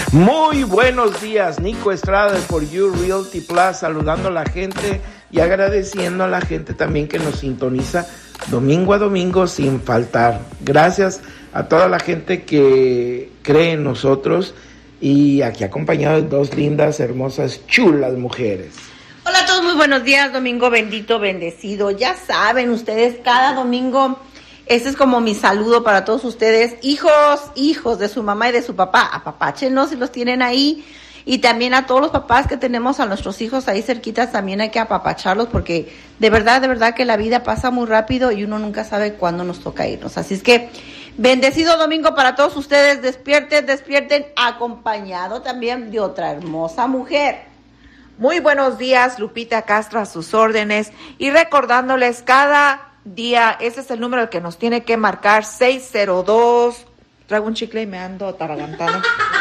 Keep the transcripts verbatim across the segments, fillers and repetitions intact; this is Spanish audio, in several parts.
Muy buenos días, Nico Estrada de For You Realty Plus, saludando a la gente y agradeciendo a la gente también que nos sintoniza domingo a domingo sin faltar. Gracias a toda la gente que cree en nosotros y aquí acompañado de dos lindas, hermosas, chulas mujeres. Hola a todos, muy buenos días, domingo bendito, bendecido. Ya saben ustedes, cada domingo, este es como mi saludo para todos ustedes, hijos, hijos de su mamá y de su papá. Apapáchenos si los tienen ahí. Y también a todos los papás que tenemos a nuestros hijos ahí cerquitas, también hay que apapacharlos porque de verdad, de verdad que la vida pasa muy rápido y uno nunca sabe cuándo nos toca irnos. Así es que bendecido domingo para todos ustedes, despierten, despierten, acompañado también de otra hermosa mujer. Muy buenos días, Lupita Castro a sus órdenes y recordándoles cada día, ese es el número al que nos tiene que marcar, seis cero dos, traigo un chicle y me ando ataragantando.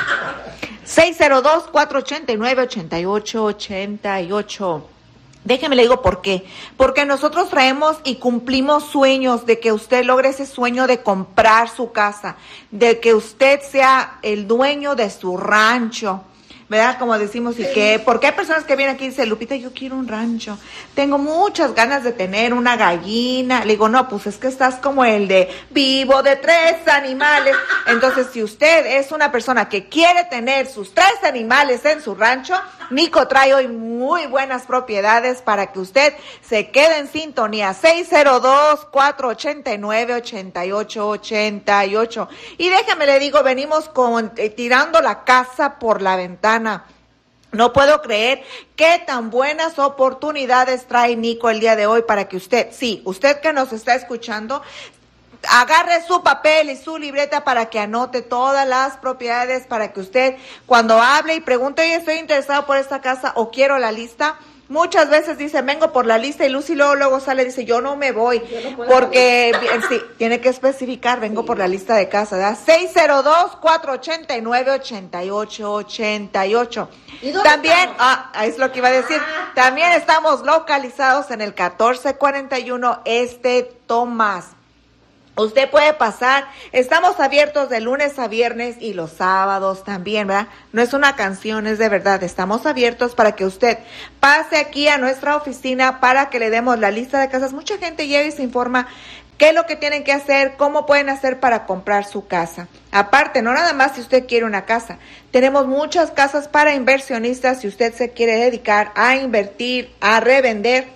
seis cero dos, cuatro ocho nueve, ocho ocho ocho ocho. Déjeme le digo por qué. Porque nosotros traemos y cumplimos sueños de que usted logre ese sueño de comprar su casa, de que usted sea el dueño de su rancho, ¿verdad? Como decimos, y que, porque hay personas que vienen aquí y dicen, Lupita, yo quiero un rancho, tengo muchas ganas de tener una gallina. Le digo, no, pues es que estás como el de vivo de tres animales. Entonces, si usted es una persona que quiere tener sus tres animales en su rancho, Nico trae hoy muy buenas propiedades para que usted se quede en sintonía. seis cero dos, cuatro ocho nueve, ocho ocho ocho ocho. Y déjame le digo, venimos con, eh, tirando la casa por la ventana. No puedo creer qué tan buenas oportunidades trae Nico el día de hoy para que usted, sí, usted que nos está escuchando, agarre su papel y su libreta para que anote todas las propiedades para que usted cuando hable y pregunte, oye, estoy interesado por esta casa o quiero la lista. Muchas veces dice, vengo por la lista y Lucy luego, luego sale y dice, yo no me voy, no porque sí, tiene que especificar, vengo sí. por la lista de casa, ¿verdad? seis cero dos, cuatro ocho nueve, ocho ocho ocho ocho. También, ah, es lo que iba a decir, también estamos localizados en el catorce cuarenta y uno Este Tomás. Usted puede pasar, estamos abiertos de lunes a viernes y los sábados también, ¿verdad? No es una canción, es de verdad, estamos abiertos para que usted pase aquí a nuestra oficina para que le demos la lista de casas. Mucha gente llega y se informa qué es lo que tienen que hacer, cómo pueden hacer para comprar su casa. Aparte, no nada más si usted quiere una casa, tenemos muchas casas para inversionistas si usted se quiere dedicar a invertir, a revender,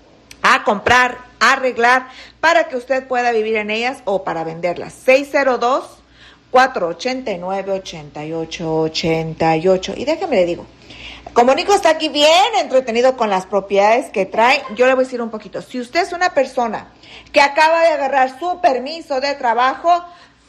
a comprar, a arreglar, para que usted pueda vivir en ellas o para venderlas. seis cero dos, cuatro ocho nueve, ocho ocho ocho ocho. Y déjame le digo, como Nico está aquí bien entretenido con las propiedades que trae, yo le voy a decir un poquito. Si usted es una persona que acaba de agarrar su permiso de trabajo,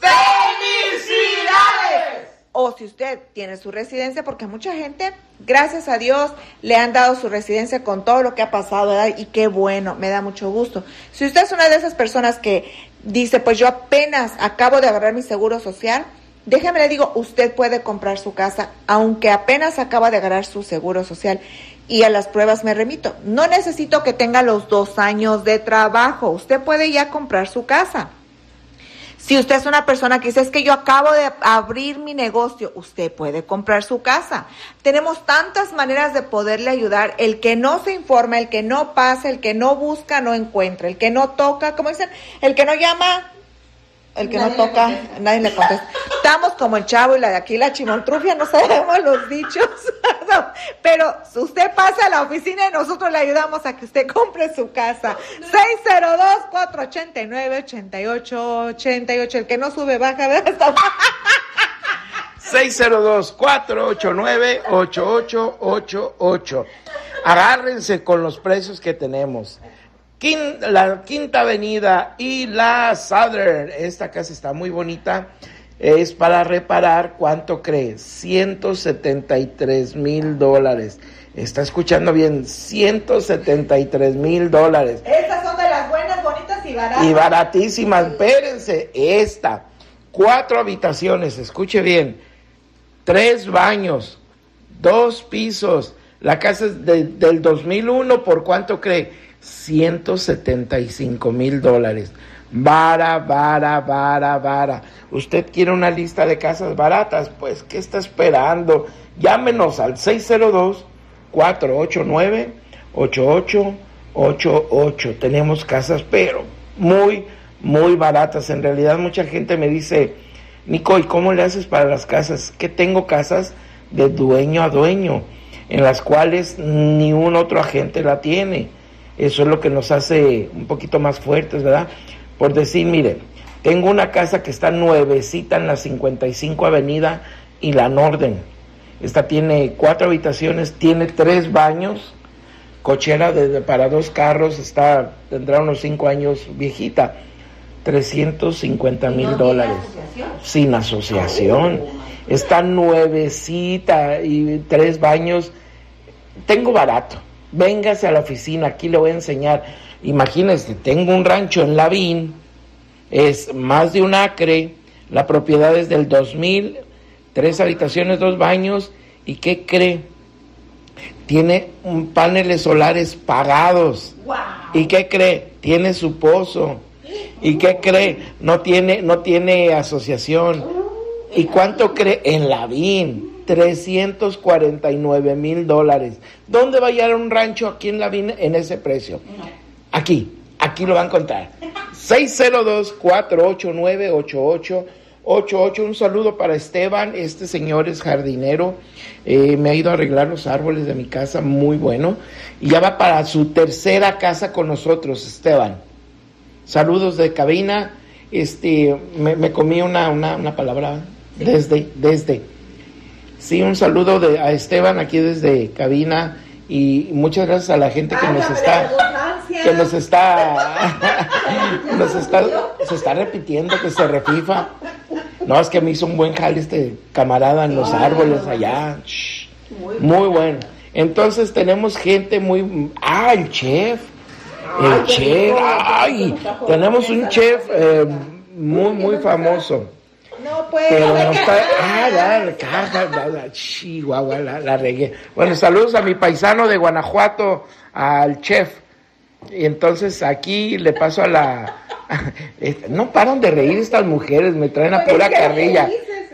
¡felicidades! O si usted tiene su residencia, porque mucha gente, gracias a Dios, le han dado su residencia con todo lo que ha pasado, ¿verdad? Y qué bueno, me da mucho gusto. Si usted es una de esas personas que dice, pues yo apenas acabo de agarrar mi seguro social, déjeme le digo, usted puede comprar su casa, aunque apenas acaba de agarrar su seguro social. Y a las pruebas me remito. No necesito que tenga los dos años de trabajo. Usted puede ya comprar su casa. Si usted es una persona que dice, es que yo acabo de abrir mi negocio, usted puede comprar su casa. Tenemos tantas maneras de poderle ayudar. El que no se informa, el que no pasa, el que no busca, no encuentra. El que no toca, como dicen, el que no llama, el que nadie no toca, le nadie le contesta. Estamos como el Chavo y la de aquí, la Chimoltrufia, no sabemos los dichos. No, pero usted pasa a la oficina y nosotros le ayudamos a que usted compre su casa. seis cero dos, cuatro ocho nueve, ocho ocho ocho ocho. El que no sube, baja, ¿verdad? seis cero dos, cuatro ocho nueve, ocho ocho ocho ocho. Agárrense con los precios que tenemos. Quinta, la Quinta Avenida y la Southern, esta casa está muy bonita, es para reparar, ¿cuánto crees? ciento setenta y tres mil dólares. Está escuchando bien, ciento setenta y tres mil dólares. Estas son de las buenas, bonitas y baratas. Y baratísimas, espérense, esta, cuatro habitaciones, escuche bien, tres baños, dos pisos, la casa es de, del dos mil uno, ¿por cuánto cree? ciento setenta y cinco mil dólares. Vara, vara, vara, vara. ¿Usted quiere una lista de casas baratas? Pues, ¿qué está esperando? Llámenos al seis cero dos, cuatro ocho nueve, ocho ocho ocho ocho. Tenemos casas, pero muy, muy baratas. En realidad, mucha gente me dice, Nico, ¿y cómo le haces para las casas? Que tengo casas de dueño a dueño, en las cuales ni un otro agente la tiene. Eso es lo que nos hace un poquito más fuertes, ¿verdad? Por decir, mire, tengo una casa que está nuevecita en la cincuenta y cinco Avenida y la Norden. Esta tiene cuatro habitaciones, tiene tres baños, cochera de, de, para dos carros, está, tendrá unos cinco años viejita, trescientos cincuenta mil dólares. Sin asociación. Está nuevecita y tres baños. Tengo barato. Véngase a la oficina, aquí le voy a enseñar. Imagínese, tengo un rancho en Lavín, es más de un acre, la propiedad es del dos mil, tres habitaciones, dos baños, ¿y qué cree? Tiene un paneles solares pagados. Wow. ¿Y qué cree? Tiene su pozo. ¿Y qué cree? No tiene, no tiene asociación. ¿Y cuánto cree? En Lavín. trescientos cuarenta y nueve mil dólares. ¿Dónde va a hallar un rancho aquí en Lavín en ese precio? Aquí, aquí lo van a encontrar. seis cero dos, cuatro ocho nueve, ocho ocho ocho ocho. Un saludo para Esteban. Este señor es jardinero. Eh, me ha ido a arreglar los árboles de mi casa, muy bueno. Y ya va para su tercera casa con nosotros, Esteban. Saludos de cabina. Este, me, me comí una, una, una palabra. Desde, desde. Sí, un saludo de, a Esteban aquí desde cabina y muchas gracias a la gente que nos está, que nos está, nos está, se está repitiendo, que se refifa. No, es que me hizo un buen jale este camarada en los árboles allá. Shh, muy bueno. Entonces tenemos gente muy, ah, el chef, el chef, ay, tenemos un chef eh, muy, muy famoso. No, pues. Pero no está. Ah, la caja, la, la, chihuahua, la, la regué. Bueno, saludos a mi paisano de Guanajuato, al chef. Y entonces aquí le paso a la. No paran de reír estas mujeres, me traen a pura carrilla.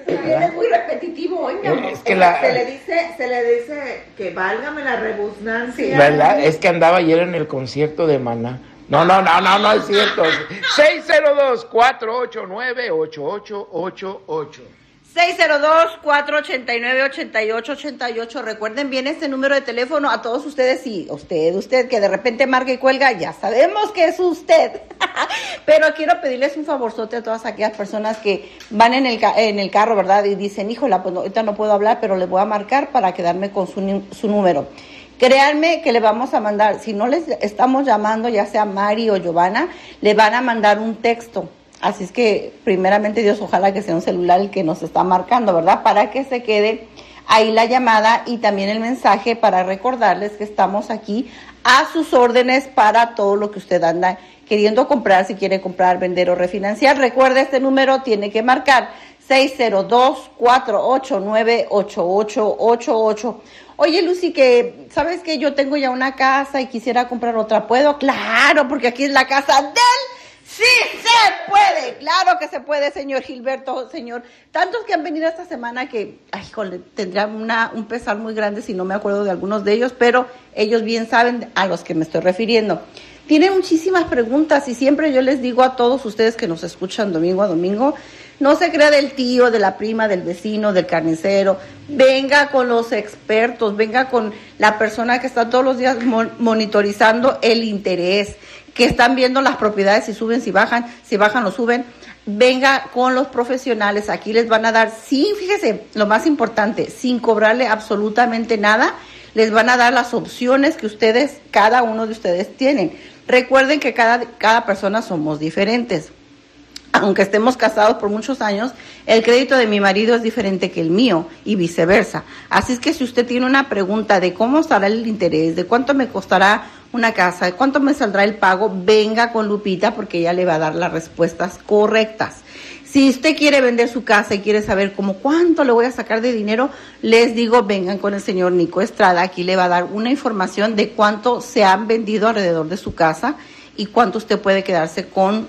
Es muy repetitivo hoy, mi amor. Es que la. Se le dice, se le dice que válgame la rebusnancia. ¿Verdad? Es que andaba ayer en el concierto de Maná. No, no, no, no, no es cierto. seis cero dos, cuatro ocho nueve, ocho ocho ocho ocho. seis cero dos, cuatro ocho nueve, ocho ocho ocho ocho. Recuerden bien este número de teléfono a todos ustedes. Y usted, usted que de repente marca y cuelga, ya sabemos que es usted. Pero quiero pedirles un favorzote a todas aquellas personas que van en el, en el carro, ¿verdad? Y dicen, híjola, pues no, ahorita no puedo hablar, pero les voy a marcar para quedarme con su, su número. Créanme que le vamos a mandar, si no les estamos llamando, ya sea Mari o Giovanna, le van a mandar un texto. Así es que, primeramente Dios, ojalá que sea un celular el que nos está marcando, ¿verdad? Para que se quede ahí la llamada y también el mensaje para recordarles que estamos aquí a sus órdenes para todo lo que usted anda queriendo comprar, si quiere comprar, vender o refinanciar. Recuerde, este número tiene que marcar seis cero dos, cuatro ocho nueve, ocho ocho ocho ocho. Oye, Lucy, que sabes que yo tengo ya una casa y quisiera comprar otra. ¿Puedo? Claro, porque aquí es la casa del... ¡Sí se puede! Claro que se puede, señor Gilberto, señor. Tantos que han venido esta semana que, ay, jole, tendría una, un pesar muy grande si no me acuerdo de algunos de ellos, pero ellos bien saben a los que me estoy refiriendo. Tiene muchísimas preguntas y siempre yo les digo a todos ustedes que nos escuchan domingo a domingo, no se crea del tío, de la prima, del vecino, del carnicero. Venga con los expertos, venga con la persona que está todos los días mon- monitorizando el interés, que están viendo las propiedades, si suben, si bajan, si bajan o suben. Venga con los profesionales, aquí les van a dar, sí, fíjese, lo más importante, sin cobrarle absolutamente nada, les van a dar las opciones que ustedes, cada uno de ustedes tienen. Recuerden que cada, cada persona somos diferentes. Aunque estemos casados por muchos años, el crédito de mi marido es diferente que el mío y viceversa. Así es que si usted tiene una pregunta de cómo estará el interés, de cuánto me costará una casa, de cuánto me saldrá el pago, venga con Lupita porque ella le va a dar las respuestas correctas. Si usted quiere vender su casa y quiere saber cómo cuánto le voy a sacar de dinero, les digo, vengan con el señor Nico Estrada. Aquí le va a dar una información de cuánto se han vendido alrededor de su casa y cuánto usted puede quedarse con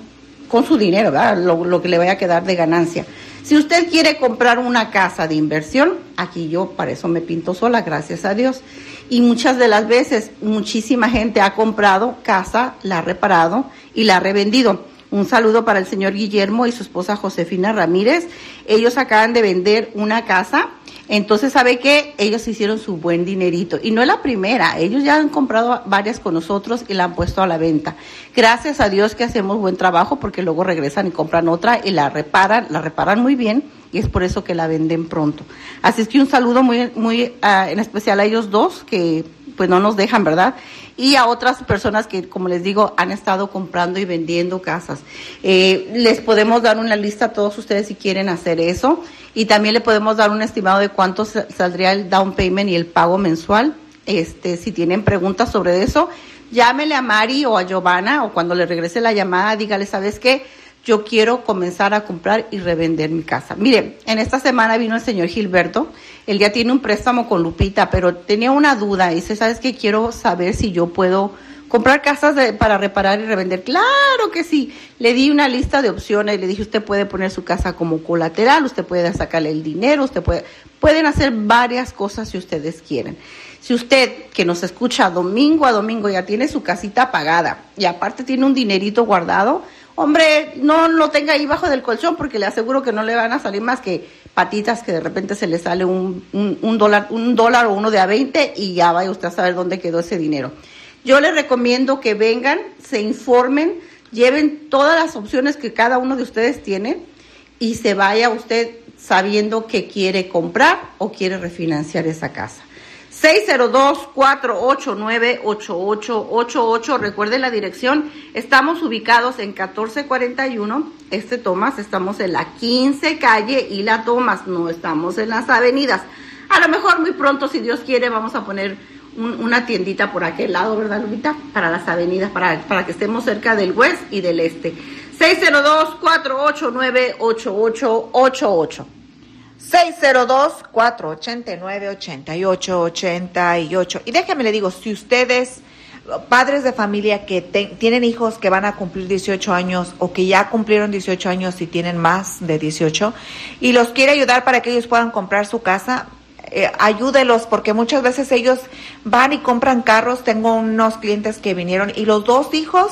con su dinero, ¿verdad? Lo, lo que le vaya a quedar de ganancia. Si usted quiere comprar una casa de inversión, aquí yo para eso me pinto sola, gracias a Dios. Y muchas de las veces, muchísima gente ha comprado casa, la ha reparado y la ha revendido. Un saludo para el señor Guillermo y su esposa Josefina Ramírez. Ellos acaban de vender una casa. Entonces, ¿sabe qué? Ellos hicieron su buen dinerito. Y no es la primera. Ellos ya han comprado varias con nosotros y la han puesto a la venta. Gracias a Dios que hacemos buen trabajo porque luego regresan y compran otra y la reparan, la reparan muy bien y es por eso que la venden pronto. Así es que un saludo muy, muy uh, en especial a ellos dos que pues no nos dejan, ¿verdad? Y a otras personas que, como les digo, han estado comprando y vendiendo casas. Eh, les podemos dar una lista a todos ustedes si quieren hacer eso. Y también le podemos dar un estimado de cuánto saldría el down payment y el pago mensual. Este, si tienen preguntas sobre eso, llámele a Mari o a Giovanna o cuando le regrese la llamada, dígale, ¿sabes qué? Yo quiero comenzar a comprar y revender mi casa. Mire, en esta semana vino el señor Gilberto. Él ya tiene un préstamo con Lupita, pero tenía una duda. Dice, ¿sabes qué? Quiero saber si yo puedo comprar casas de, para reparar y revender. Claro que sí. Le di una lista de opciones. Le dije, usted puede poner su casa como colateral, usted puede sacarle el dinero, usted puede, pueden hacer varias cosas si ustedes quieren. Si usted, que nos escucha domingo a domingo, ya tiene su casita pagada y aparte tiene un dinerito guardado, hombre, no lo tenga ahí bajo del colchón porque le aseguro que no le van a salir más que patitas que de repente se le sale un, un, un dólar, un dólar o uno de a veinte y ya vaya usted a saber dónde quedó ese dinero. Yo les recomiendo que vengan, se informen, lleven todas las opciones que cada uno de ustedes tiene y se vaya usted sabiendo que quiere comprar o quiere refinanciar esa casa. seis cero dos, cuatro ocho nueve, ocho ocho ocho ocho, recuerden la dirección, estamos ubicados en catorce cuarenta y uno, este Thomas, estamos en la quince calle y la Thomas, no estamos en las avenidas. A lo mejor muy pronto, si Dios quiere, vamos a poner un, una tiendita por aquel lado, ¿verdad, Lupita? Para las avenidas, para, para que estemos cerca del West y del Este. seis cero dos, cuatro ocho nueve, ocho ocho ocho ocho. seis cero dos, cuatro ocho nueve, ocho ocho ocho ocho. Y déjeme le digo, si ustedes, padres de familia que te, tienen hijos que van a cumplir dieciocho años o que ya cumplieron dieciocho años y tienen más de dieciocho y los quiere ayudar para que ellos puedan comprar su casa, eh, ayúdelos porque muchas veces ellos van y compran carros. Tengo unos clientes que vinieron y los dos hijos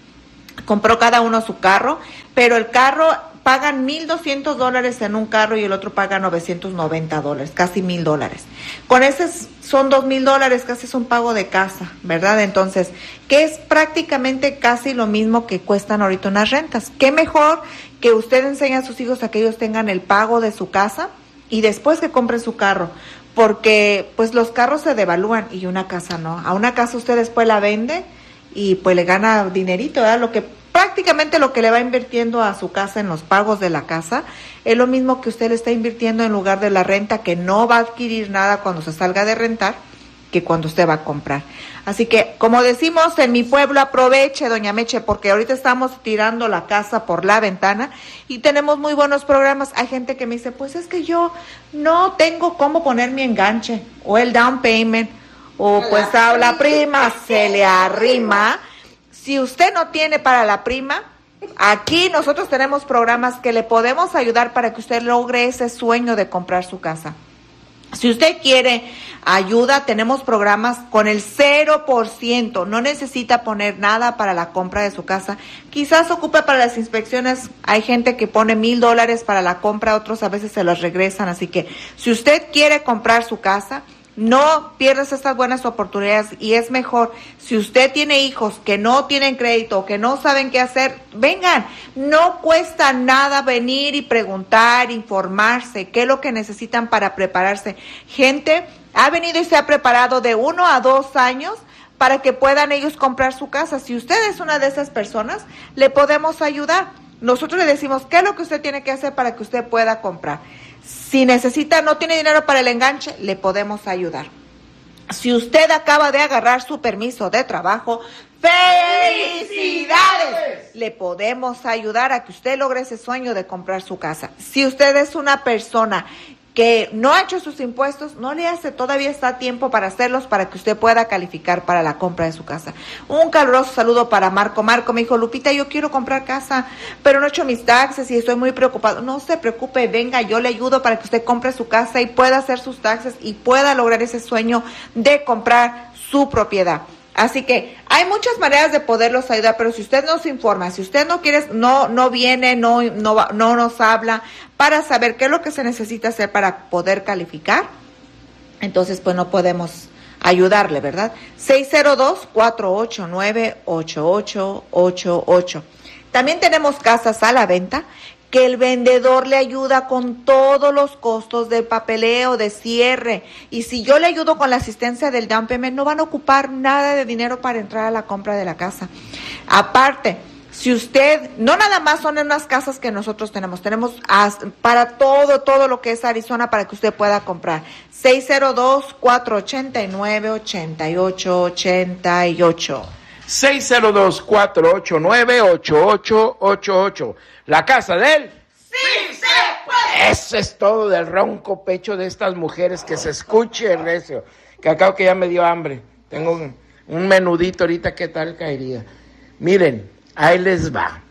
compró cada uno su carro, pero el carro pagan mil doscientos dólares en un carro y el otro paga novecientos noventa dólares, casi mil dólares. Con ese son dos mil dólares, casi es un pago de casa, ¿verdad? Entonces, que es prácticamente casi lo mismo que cuestan ahorita unas rentas. ¿Qué mejor que usted enseñe a sus hijos a que ellos tengan el pago de su casa y después que compren su carro? Porque pues los carros se devalúan y una casa no. A una casa usted después la vende y pues le gana dinerito, ¿verdad? Lo que prácticamente lo que le va invirtiendo a su casa en los pagos de la casa es lo mismo que usted le está invirtiendo en lugar de la renta, que no va a adquirir nada cuando se salga de rentar que cuando usted va a comprar. Así que, como decimos en mi pueblo, aproveche, doña Meche, porque ahorita estamos tirando la casa por la ventana y tenemos muy buenos programas. Hay gente que me dice, pues es que yo no tengo cómo poner mi enganche o el down payment o pues a la prima se le arrima. Si usted no tiene para la prima, aquí nosotros tenemos programas que le podemos ayudar para que usted logre ese sueño de comprar su casa. Si usted quiere ayuda, tenemos programas con el cero por ciento. No necesita poner nada para la compra de su casa. Quizás ocupe para las inspecciones. Hay gente que pone mil dólares para la compra, otros a veces se los regresan. Así que si usted quiere comprar su casa, no pierdas estas buenas oportunidades y es mejor, si usted tiene hijos que no tienen crédito, que no saben qué hacer, vengan, no cuesta nada venir y preguntar, informarse, qué es lo que necesitan para prepararse. Gente ha venido y se ha preparado de uno a dos años para que puedan ellos comprar su casa. Si usted es una de esas personas, le podemos ayudar. Nosotros le decimos qué es lo que usted tiene que hacer para que usted pueda comprar. Si necesita, no tiene dinero para el enganche, le podemos ayudar. Si usted acaba de agarrar su permiso de trabajo, ¡felicidades! Le podemos ayudar a que usted logre ese sueño de comprar su casa. Si usted es una persona que no ha hecho sus impuestos, no le hace, todavía está a tiempo para hacerlos para que usted pueda calificar para la compra de su casa. Un caluroso saludo para Marco. Marco me dijo, Lupita, yo quiero comprar casa, pero no he hecho mis taxes y estoy muy preocupado. No se preocupe, venga, yo le ayudo para que usted compre su casa y pueda hacer sus taxes y pueda lograr ese sueño de comprar su propiedad. Así que hay muchas maneras de poderlos ayudar, pero si usted no se informa, si usted no quiere, no no viene, no no no nos habla para saber qué es lo que se necesita hacer para poder calificar, entonces pues no podemos ayudarle, ¿verdad? seis cero dos, cuatro ocho nueve, ocho ocho ocho ocho. También tenemos casas a la venta que el vendedor le ayuda con todos los costos del papeleo, de cierre. Y si yo le ayudo con la asistencia del down payment, no van a ocupar nada de dinero para entrar a la compra de la casa. Aparte, si usted, no nada más son en las casas que nosotros tenemos, tenemos as, para todo, todo lo que es Arizona para que usted pueda comprar. seis cero dos, cuatro ocho nueve, ocho ocho ocho ocho. seis cero dos, cuatro ocho nueve, ocho ocho ocho ocho. La casa de él. ¡Sí se puede! Eso es todo del ronco pecho de estas mujeres, que se escuche el recio. Que acabo que ya me dio hambre. Tengo un, un menudito ahorita, ¿qué tal caería? Miren, ahí les va.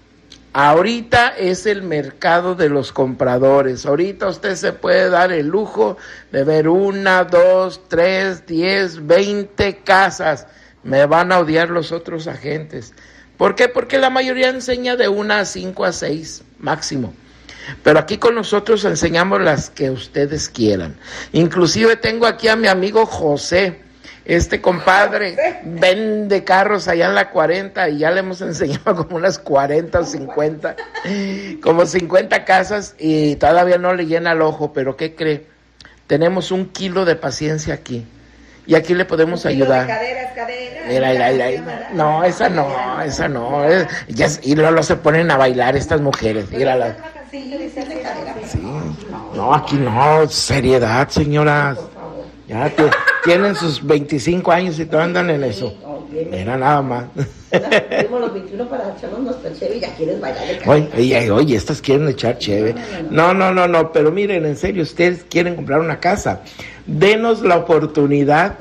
Ahorita es el mercado de los compradores. Ahorita usted se puede dar el lujo de ver una, dos, tres, diez, veinte casas. Me van a odiar los otros agentes. ¿Por qué? Porque la mayoría enseña de una a cinco a seis máximo. Pero aquí con nosotros enseñamos las que ustedes quieran. Inclusive tengo aquí a mi amigo José. Este compadre vende carros allá en la cuarenta y ya le hemos enseñado como unas cuarenta o cincuenta, como cincuenta casas y todavía no le llena el ojo. Pero ¿qué cree? Tenemos un kilo de paciencia aquí. Y aquí le podemos ayudar. Caderas, caderas. Mira, mira, mira. No, esa no, esa no. Es, ya, y luego se ponen a bailar estas mujeres. Mírala. Sí. No, aquí no. Seriedad, señoras. Ya te, tienen sus veinticinco años y todavía andan en eso. Mira nada más. Tuvimos los veintiuno para echarnos nuestra cheve y ya quieres bailar de cabeza. Oye, oye, oye, estas quieren echar cheve. No, no, no, no, pero miren, en serio, ustedes quieren comprar una casa. Denos la oportunidad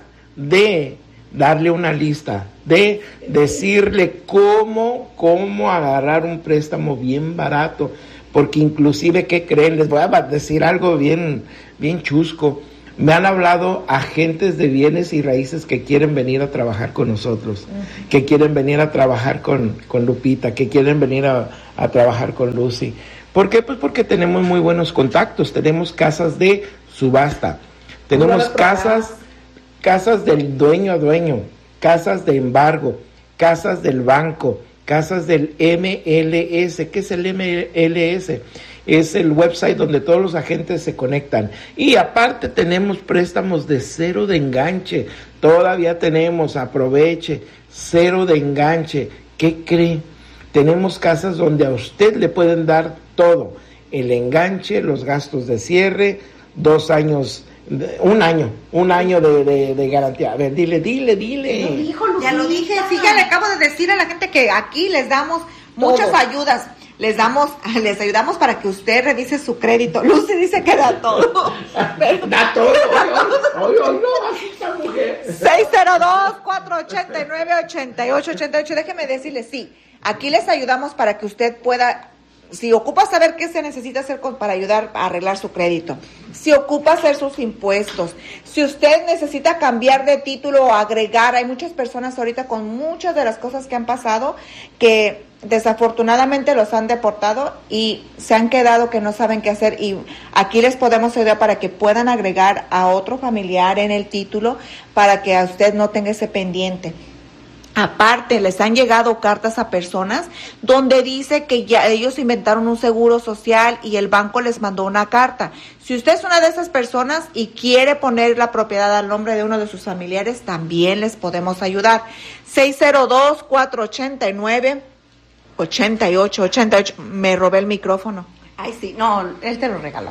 de darle una lista, de decirle cómo, cómo agarrar un préstamo bien barato. Porque inclusive, ¿qué creen? Les voy a decir algo bien, bien chusco. Me han hablado agentes de bienes y raíces que quieren venir a trabajar con nosotros, uh-huh. que quieren venir a trabajar con, con Lupita, que quieren venir a, a trabajar con Lucy. ¿Por qué? Pues porque tenemos muy buenos contactos, tenemos casas de subasta, tenemos casas, casas del dueño a dueño, casas de embargo, casas del banco, casas del M L S. ¿Qué es el M L S? Es el website donde todos los agentes se conectan. Y aparte tenemos préstamos de cero de enganche. Todavía tenemos, aproveche, cero de enganche. ¿Qué cree? Tenemos casas donde a usted le pueden dar todo. El enganche, los gastos de cierre, dos años, un año, un año de, de, de garantía. A ver, dile, dile, dile. Lo dijo, ya lo dije, sí, ya le acabo de decir a la gente que aquí les damos muchas ayudas. Les damos, les ayudamos para que usted revise su crédito. Lucy dice que da todo. Da todo. Oye, no, así esta mujer. seis cero dos, cuatro ocho nueve, ocho ocho ocho ocho. Déjeme decirle, sí, aquí les ayudamos para que usted pueda, si ocupa saber qué se necesita hacer con, para ayudar a arreglar su crédito, si ocupa hacer sus impuestos, si usted necesita cambiar de título o agregar, hay muchas personas ahorita con muchas de las cosas que han pasado que desafortunadamente los han deportado y se han quedado que no saben qué hacer, y aquí les podemos ayudar para que puedan agregar a otro familiar en el título para que a usted no tenga ese pendiente. Aparte, les han llegado cartas a personas donde dice que ya ellos inventaron un seguro social y el banco les mandó una carta. Si usted es una de esas personas y quiere poner la propiedad al nombre de uno de sus familiares, también les podemos ayudar. seis cero dos, cuatro ocho nueve, ocho ocho ocho ocho. Me robé el micrófono. Ay, sí, no, él te lo regaló.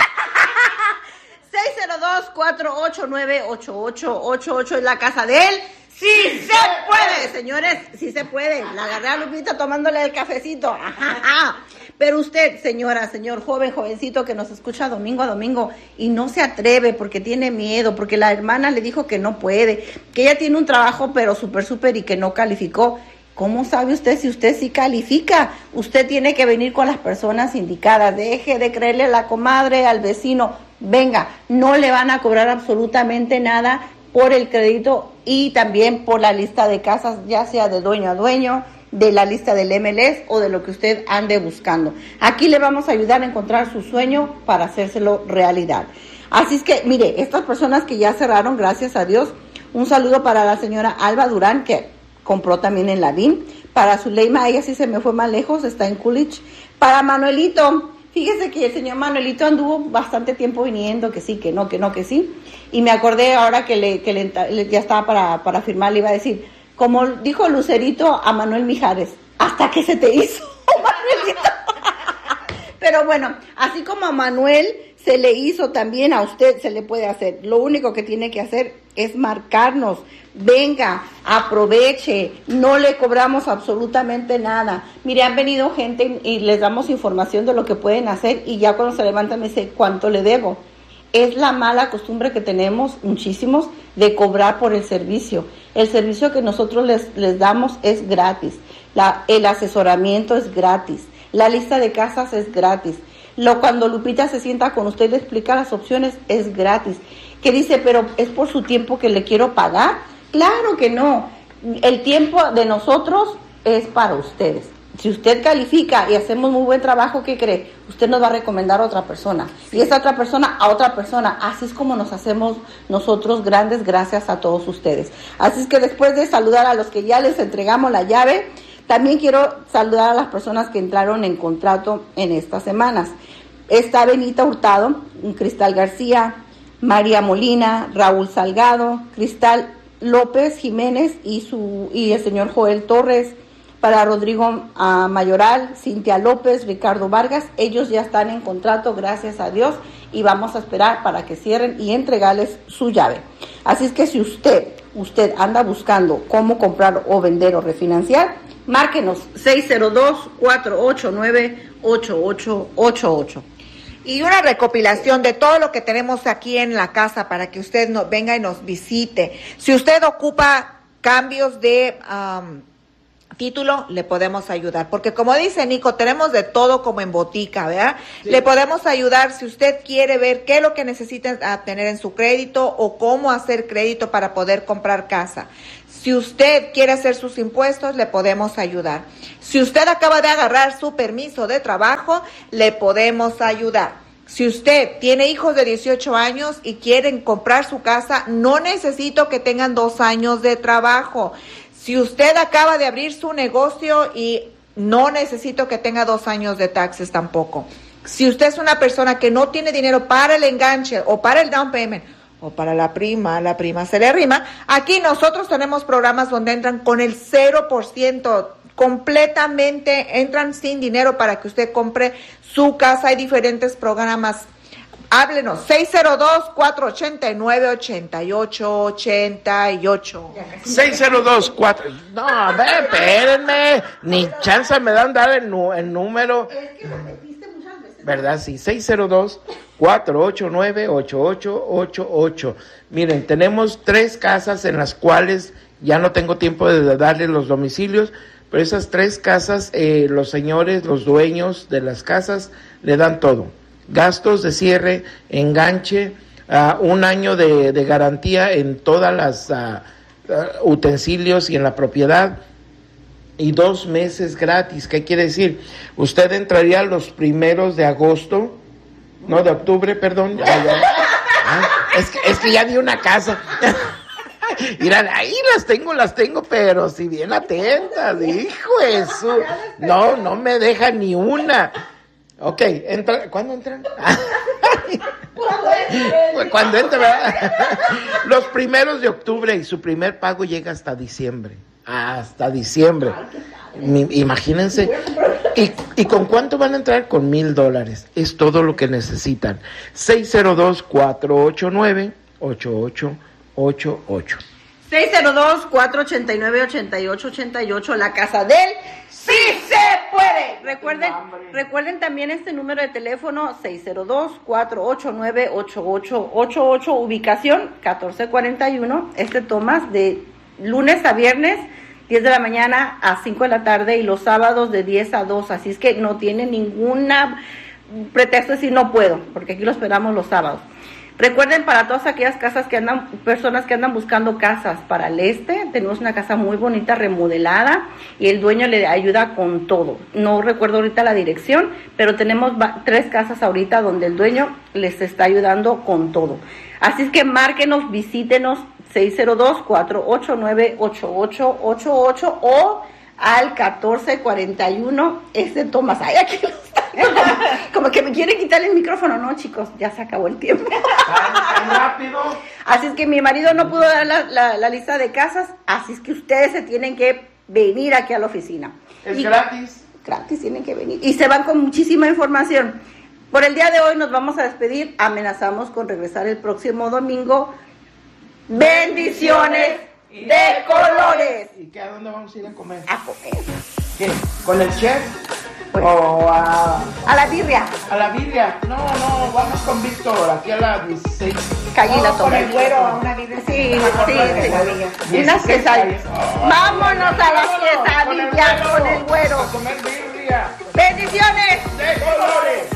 seis cero dos, cuatro ocho nueve, ocho ocho ocho ocho es la casa de él. ¡Sí se puede, señores! ¡Sí se puede! La agarré a Lupita tomándole el cafecito. Pero usted, señora, señor, joven, jovencito que nos escucha domingo a domingo y no se atreve porque tiene miedo, porque la hermana le dijo que no puede, que ella tiene un trabajo pero súper, súper y que no calificó. ¿Cómo sabe usted si usted sí califica? Usted tiene que venir con las personas indicadas. Deje de creerle a la comadre, al vecino. Venga, no le van a cobrar absolutamente nada por el crédito y también por la lista de casas, ya sea de dueño a dueño, de la lista del M L S o de lo que usted ande buscando. Aquí le vamos a ayudar a encontrar su sueño para hacérselo realidad. Así es que, mire, estas personas que ya cerraron, gracias a Dios, un saludo para la señora Alba Durán, que compró también en la V I M. Para Zuleima, ella sí se me fue más lejos, está en Coolidge. Para Manuelito, fíjese que el señor Manuelito anduvo bastante tiempo viniendo, que sí, que no, que no, que sí. Y me acordé ahora que, le, que le, le, ya estaba para, para firmar, le iba a decir, como dijo Lucerito a Manuel Mijares, hasta que se te hizo, Manuelito. Pero bueno, así como a Manuel se le hizo, también a usted se le puede hacer. Lo único que tiene que hacer es marcarnos. Venga, aproveche, no le cobramos absolutamente nada. Mire, han venido gente y les damos información de lo que pueden hacer y ya cuando se levantan me dice, ¿cuánto le debo? Es la mala costumbre que tenemos muchísimos de cobrar por el servicio. El servicio que nosotros les, les damos es gratis. La, el asesoramiento es gratis. La lista de casas es gratis. Lo, cuando Lupita se sienta con usted y le explica las opciones, es gratis. Que dice, pero es por su tiempo que le quiero pagar. Claro que no. El tiempo de nosotros es para ustedes. Si usted califica y hacemos muy buen trabajo, ¿qué cree? Usted nos va a recomendar a otra persona. Sí. Y esa otra persona a otra persona. Así es como nos hacemos nosotros grandes gracias a todos ustedes. Así es que después de saludar a los que ya les entregamos la llave, también quiero saludar a las personas que entraron en contrato en estas semanas. Está Benita Hurtado, Cristal García, María Molina, Raúl Salgado, Cristal López Jiménez y su y el señor Joel Torres. Para Rodrigo uh, Mayoral, Cintia López, Ricardo Vargas, ellos ya están en contrato, gracias a Dios, y vamos a esperar para que cierren y entregarles su llave. Así es que si usted, usted anda buscando cómo comprar o vender o refinanciar, márquenos seis cero dos, cuatro ocho nueve, ocho ocho ocho ocho. Y una recopilación de todo lo que tenemos aquí en la casa para que usted nos venga y nos visite. Si usted ocupa cambios de um, título, le podemos ayudar. Porque como dice Nico, tenemos de todo como en botica, ¿verdad? Sí. Le podemos ayudar si usted quiere ver qué es lo que necesita tener en su crédito o cómo hacer crédito para poder comprar casa. Si usted quiere hacer sus impuestos, le podemos ayudar. Si usted acaba de agarrar su permiso de trabajo, le podemos ayudar. Si usted tiene hijos de dieciocho años y quieren comprar su casa, no necesito que tengan dos años de trabajo. Si usted acaba de abrir su negocio y no necesito que tenga dos años de taxes tampoco. Si usted es una persona que no tiene dinero para el enganche o para el down payment, o para la prima, la prima se le arrima. Aquí nosotros tenemos programas donde entran con el cero por ciento, completamente entran sin dinero para que usted compre su casa. Hay diferentes programas. Háblenos, seis cero dos, cuatro ocho nueve, ocho ocho ocho ocho. seis cero dos, cuatro... No, a ver, espérenme. Ni chance me dan dar el, el número. Es que lo metiste muchas veces. ¿Verdad? Sí, seis cero dos, cuatro ocho nueve, ocho ocho ocho ocho. Miren, tenemos tres casas en las cuales ya no tengo tiempo de darles los domicilios, pero esas tres casas, eh, los señores, los dueños de las casas, le dan todo. Gastos de cierre, enganche, uh, un año de, de garantía en todas las uh, uh, utensilios y en la propiedad, y dos meses gratis. ¿Qué quiere decir? Usted entraría los primeros de agosto, no, de octubre, perdón. Ya, ya. Ah, es, que, es que ya di una casa. Mirá, ahí las tengo, las tengo, pero si bien atentas, hijo de su... No, no me deja ni una. Ok, entra, ¿cuándo entran? Cuando entra, ¿verdad? Los primeros de octubre, y su primer pago llega hasta diciembre. Hasta diciembre. Mi, imagínense. ¿Y, ¿Y con cuánto van a entrar? Con mil dólares. Es todo lo que necesitan. seis cero dos, cuatro ocho nueve, ocho ocho ocho ocho. seis cero dos, cuatro ocho nueve, ocho ocho ocho ocho. La casa del sí se puede. Recuerden, recuerden también este número de teléfono seis cero dos, cuatro ocho nueve, ocho ocho ocho ocho, ubicación catorce cuarenta y uno, este Tomás, de lunes a viernes, diez de la mañana a cinco de la tarde, y los sábados de diez a dos, así es que no tiene ninguna pretexto de decir no puedo, porque aquí lo esperamos los sábados. Recuerden, para todas aquellas casas que andan, personas que andan buscando casas para el este, tenemos una casa muy bonita, remodelada, y el dueño le ayuda con todo. No recuerdo ahorita la dirección, pero tenemos tres casas ahorita donde el dueño les está ayudando con todo. Así es que márquenos, visítenos, seis cero dos, cuatro ocho nueve, ocho ocho ocho ocho o al catorce cuarenta y uno, este Tomás. Ay, aquí lo está. Como, como que me quieren quitar el micrófono. No, chicos, ya se acabó el tiempo. Tan, tan rápido. Así es que mi marido no pudo dar la, la, la lista de casas, así es que ustedes se tienen que venir aquí a la oficina. Es Y gratis. Gratis, tienen que venir. Y se van con muchísima información. Por el día de hoy nos vamos a despedir. Amenazamos con regresar el próximo domingo. Bendiciones de colores. ¿Y qué, a dónde vamos a ir a comer? A comer. ¿Qué? ¿Con el chef? Pues, ¿O a, a la birria. a la birria? No, no, vamos con Víctor, aquí a la dieciséis. Calle la Con toma. el güero a una vida. Sí, sí, sí. Unas dieciséis quesadillas. calles. Vámonos a las Vámonos, quesadillas con el güero. A comer birria. Bendiciones. De colores.